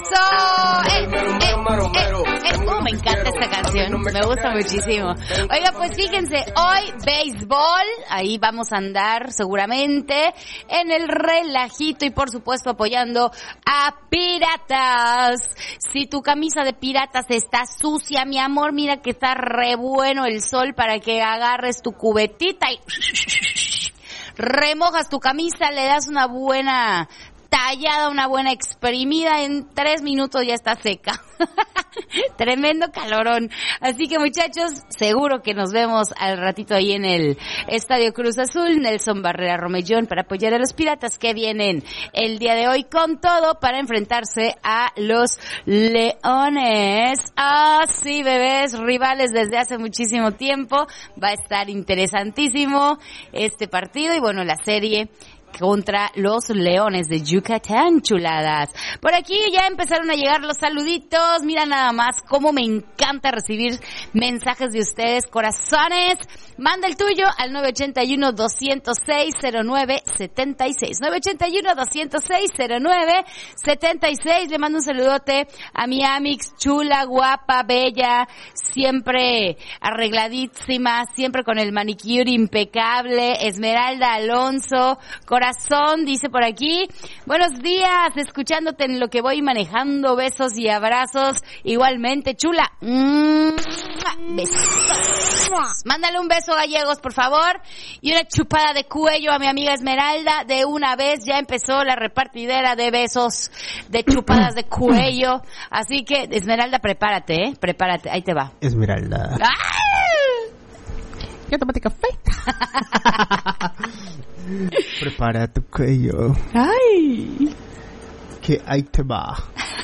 Me encanta esta canción, me gusta muchísimo. Oiga, pues fíjense, hoy béisbol, ahí vamos a andar seguramente en el relajito y por supuesto apoyando a Piratas. Si tu camisa de Piratas está sucia, mi amor, mira que está re bueno el sol para que agarres tu cubetita y remojas tu camisa, le das una buena tallada, una buena exprimida, en 3 minutos ya está seca. Tremendo calorón. Así que muchachos, seguro que nos vemos al ratito ahí en el Estadio Cruz Azul, Nelson Barrera Romellón, para apoyar a los Piratas que vienen el día de hoy con todo para enfrentarse a los Leones. Ah, sí, bebés, rivales desde hace muchísimo tiempo. Va a estar interesantísimo este partido y bueno, la serie contra los Leones de Yucatán, chuladas. Por aquí ya empezaron a llegar los saluditos. Mira nada más cómo me encanta recibir mensajes de ustedes, corazones. Manda el tuyo al 981-206-0976. 981-206-0976. Le mando un saludote a mi Amix, chula, guapa, bella, siempre arregladísima, siempre con el manicure impecable. Esmeralda Alonso, corazón, dice por aquí. Buenos días, escuchándote en lo que voy manejando. Besos y abrazos. Igualmente, chula. Besos. Mándale un beso, Gallegos, por favor. Y una chupada de cuello a mi amiga Esmeralda. De una vez ya empezó la repartidera de besos, de chupadas de cuello. Así que, Esmeralda, prepárate, prepárate. Ahí te va. Esmeralda. Ya tómate café. Prepara tu cuello. Ay. Que ahí te va.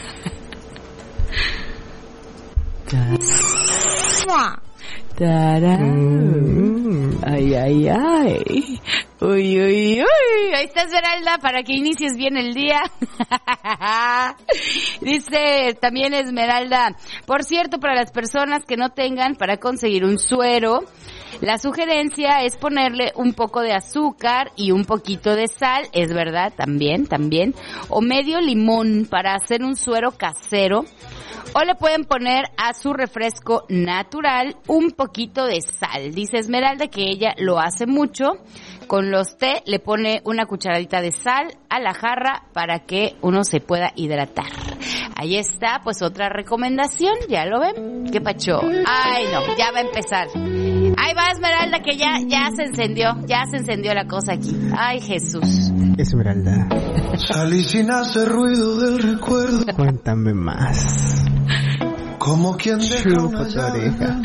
Ay, ay, ay. Uy, uy, uy. Ahí está Esmeralda para que inicies bien el día. Dice también Esmeralda, por cierto, para las personas que no tengan para conseguir un suero, la sugerencia es ponerle un poco de azúcar y un poquito de sal, es verdad, también, o medio limón para hacer un suero casero. O le pueden poner a su refresco natural un poquito de sal. Dice Esmeralda que ella lo hace mucho. Con los té le pone una cucharadita de sal a la jarra para que uno se pueda hidratar. Ahí está, pues otra recomendación, ¿ya lo ven? ¿Qué pacho? Ay, no, ya va a empezar. Ahí va Esmeralda que ya se encendió la cosa aquí. Ay, Jesús. Esmeralda. Salí sin hacer ruido del recuerdo. Cuéntame más. Como quien deja una oreja.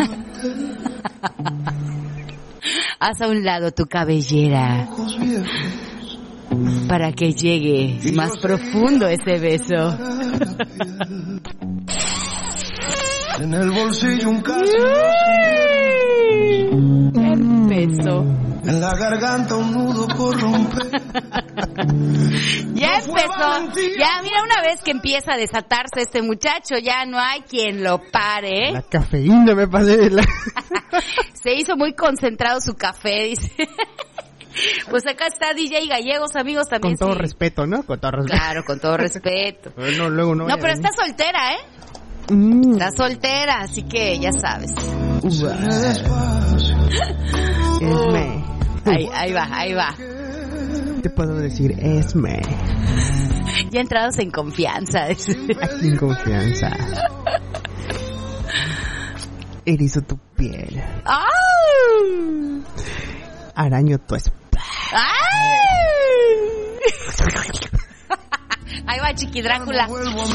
Haz a un lado tu cabellera para que llegue más profundo ese beso. En el bolsillo un caso. Beso. En la garganta un nudo por romper. Ya empezó. Ya, mira, una vez que empieza a desatarse este muchacho, ya no hay quien lo pare. La cafeína me pasé de la... Se hizo muy concentrado su café, dice. Pues acá está DJ Gallegos, amigos, también. Con todo sí. respeto, ¿no? Con todo respeto. Claro, con todo respeto. No, luego no. No, pero está soltera, ¿eh? Está soltera, así que ya sabes. Esme. Ahí va. Te puedo decir Esme. Ya entrados en confianza. Sin confianza. Erizo tu piel. ¡Ay! Araño tu espalda. Ahí va Chiqui Drácula.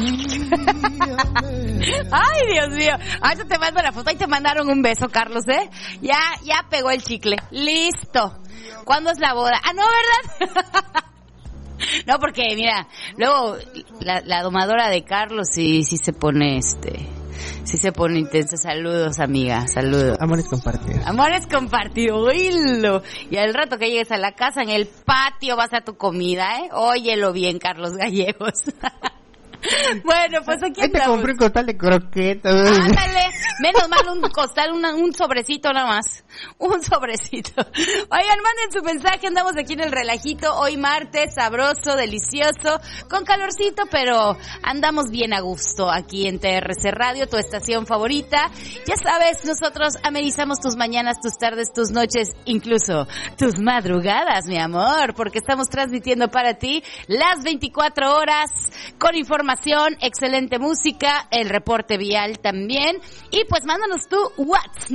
Ay, Dios mío. Ahorita te mando la foto. Ahí te mandaron un beso, Carlos, ¿eh? Ya pegó el chicle. Listo. ¿Cuándo es la boda? Ah, no, ¿verdad? No, porque, mira, luego la domadora de Carlos sí se pone, sí se pone intensa. Saludos, amiga, saludos. Amores compartidos. Amores compartidos, oílo. Y al rato que llegues a la casa, en el patio vas a tu comida, ¿eh? Óyelo bien, Carlos Gallegos. Bueno, pues aquí te andamos. compré un costal de croquetas. Ándale, Menos mal un costal, un sobrecito nada más. Un sobrecito. Oigan, manden su mensaje, andamos aquí en el relajito. Hoy martes, sabroso, delicioso, con calorcito, pero andamos bien a gusto aquí en TRC Radio, tu estación favorita. Ya sabes, nosotros amenizamos tus mañanas, tus tardes, tus noches, incluso tus madrugadas, mi amor, porque estamos transmitiendo para ti las 24 horas con información, excelente música, el reporte vial también. Y pues mándanos tu WhatsApp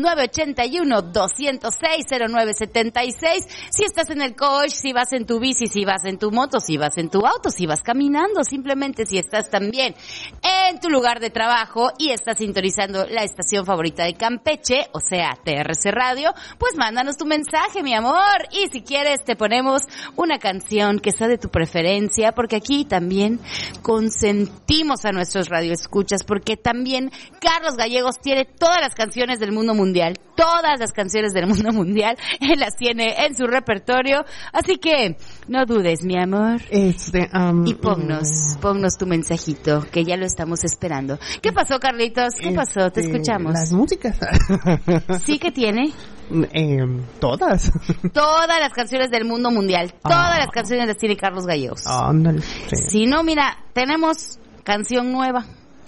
981-206-0976. Si estás en el coche, si vas en tu bici, si vas en tu moto, si vas en tu auto, si vas caminando, simplemente si estás también en tu lugar de trabajo y estás sintonizando la estación favorita de Campeche, o sea, TRC Radio, pues mándanos tu mensaje, mi amor. Y si quieres, te ponemos una canción que sea de tu preferencia, porque aquí también consentimos a nuestros radioescuchas, porque también Carlos Gallegos tiene todas las canciones del mundo mundial, todas las canciones del mundo mundial, él las tiene en su repertorio, así que no dudes, mi amor, y ponnos tu mensajito, que ya lo estamos esperando. ¿Qué pasó, Carlitos? ¿Qué pasó? Te escuchamos. Las músicas. ¿Sí que tiene? Todas. Todas las canciones del mundo mundial, todas las canciones las tiene Carlos Gallegos. Ándale. Si no, mira, tenemos canción nueva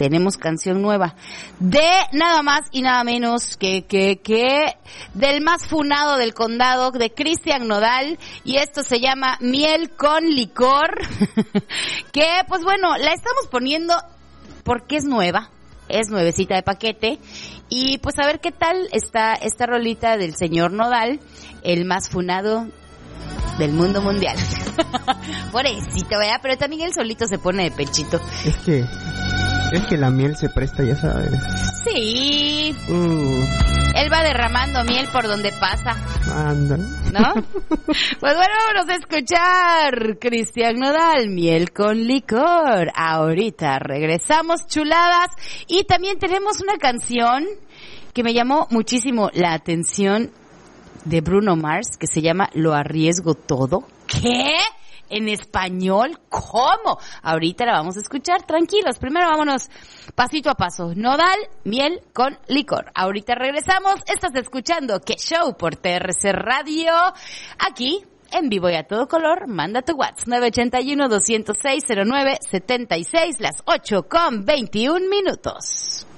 de nada más y nada menos que del más funado del condado, de Cristian Nodal, y esto se llama Miel con Licor, que pues bueno, la estamos poniendo porque es nueva, es nuevecita de paquete, y pues a ver qué tal está esta rolita del señor Nodal, el más funado del mundo mundial. Pobrecito, ¿verdad? Pero también él solito se pone de pechito. Es que la miel se presta, ya sabes. Sí. Él va derramando miel por donde pasa. Anda. ¿No? Pues bueno, vámonos a escuchar Cristian Nodal, Miel con Licor. Ahorita regresamos, chuladas. Y también tenemos una canción que me llamó muchísimo la atención de Bruno Mars, que se llama Lo Arriesgo Todo. ¿Qué? ¿En español? ¿Cómo? Ahorita la vamos a escuchar, tranquilos. Primero vámonos pasito a paso. Nodal, Miel con Licor. Ahorita regresamos. Estás escuchando ¿Qué Show? Por TRC Radio. Aquí, en vivo y a todo color. Manda tu WhatsApp 981-206-0976, las 8:21.